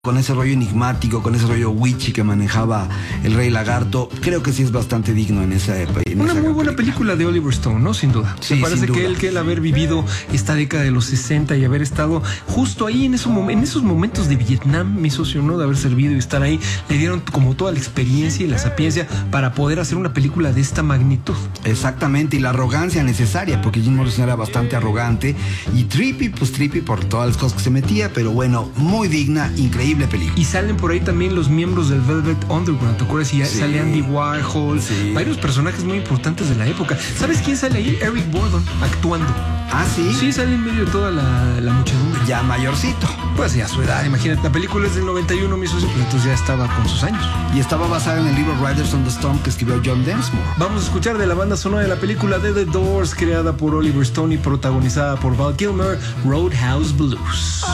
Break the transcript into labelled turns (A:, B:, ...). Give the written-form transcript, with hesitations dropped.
A: con ese rollo enigmático, con ese rollo witchy que manejaba el Rey Lagarto. Creo que sí es bastante digno en esa época.
B: Una muy buena película de Oliver Stone, ¿no? Sin duda.
A: Sí,
B: me parece
A: sin duda.
B: que él haber vivido esta década de los 60 y haber estado justo ahí en esos momentos de Vietnam, mi socio, ¿no? De haber servido y estar ahí, le dieron como toda la experiencia y la sapiencia para poder hacer una película de esta magnitud.
A: Exactamente, y la arrogancia necesaria, porque Jim Morrison era bastante arrogante. Y Trippy, pues Trippy por todas las cosas que se metía, pero bueno, muy digna, increíble película.
B: Y salen por ahí también los miembros del Velvet Underground, ¿te acuerdas? Y
A: Sí.
B: sale Andy Warhol,
A: Sí.
B: varios personajes muy importantes de la época. ¿Sabes quién sale ahí? Eric Burdon, actuando.
A: Ah, sí.
B: Sí, sale en medio de toda la muchedumbre.
A: Ya mayorcito.
B: Pues ya a su edad, imagínate, la película es del 91, mi socio, pues entonces ya estaba con sus años.
A: Y estaba basada en el libro Riders on the Storm que escribió John Densmore.
B: Vamos a escuchar de la banda sonora de la película de The Doors, creada por Oliver Stone y protagonizada por Val Kilmer, Roadhouse Blues.